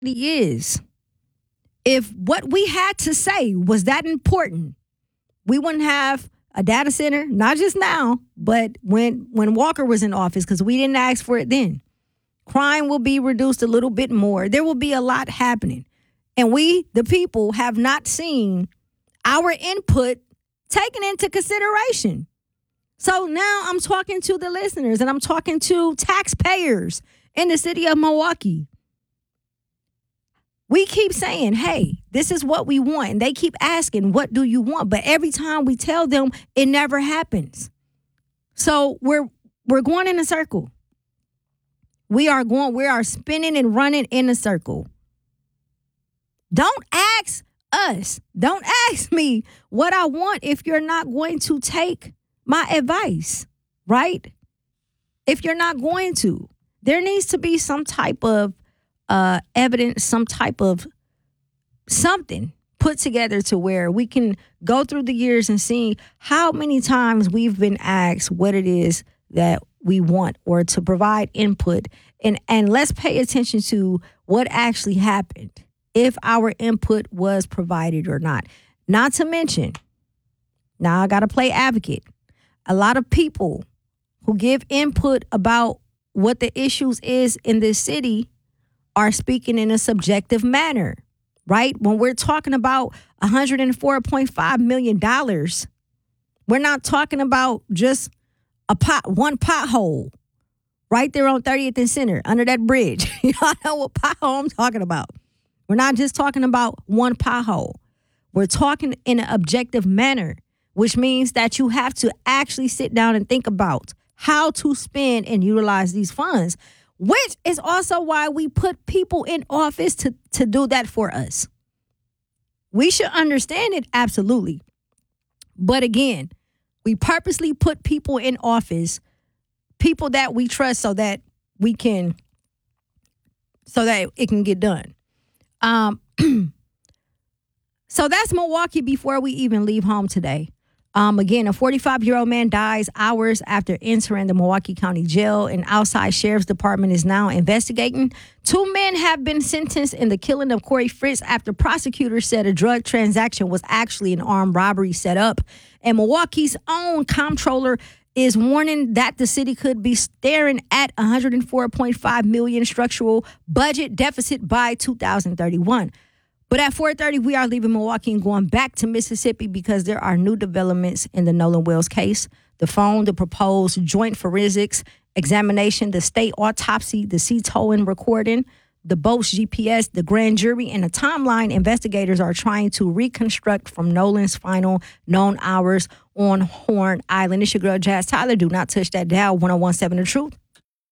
is, if what we had to say was that important, we wouldn't have a data center, not just now, but when Walker was in office, because we didn't ask for it then. Crime will be reduced a little bit more. There will be a lot happening. And we, the people, have not seen our input taken into consideration. So now I'm talking to the listeners and I'm talking to taxpayers in the city of Milwaukee. We keep saying, hey, this is what we want. And they keep asking, what do you want? But every time we tell them, it never happens. So we're going in a circle. We are spinning and running in a circle. Don't ask us. Don't ask me what I want if you're not going to take my advice, right? If you're not going to, there needs to be some type of evidence, some type of something put together to where we can go through the years and see how many times we've been asked what it is that we want or to provide input. And let's pay attention to what actually happened, if our input was provided or not. Not to mention, now I got to play advocate. A lot of people who give input about what the issues is in this city are speaking in a subjective manner, right? When we're talking about $104.5 million, we're not talking about just one pothole right there on 30th and Center under that bridge. Y'all know what pothole I'm talking about. We're not just talking about one pothole. We're talking in an objective manner, which means that you have to actually sit down and think about how to spend and utilize these funds, which is also why we put people in office to do that for us. We should understand it, absolutely. But again, we purposely put people in office, people that we trust so that it can get done. So that's Milwaukee before we even leave home today. Again, a 45-year-old man dies hours after entering the Milwaukee County Jail. An outside sheriff's department is now investigating. 2 men have been sentenced in the killing of Corey Fritz after prosecutors said a drug transaction was actually an armed robbery set up. And Milwaukee's own comptroller is warning that the city could be staring at $104.5 million structural budget deficit by 2031. But at 4:30, we are leaving Milwaukee and going back to Mississippi because there are new developments in the Nolan Wells case. The proposed joint forensics examination, the state autopsy, the sea towing recording, the boat's GPS, the grand jury, and the timeline investigators are trying to reconstruct from Nolan's final known hours on Horn Island. It's your girl, Jazz Tyler. Do not touch that dial, 101.7 The Truth.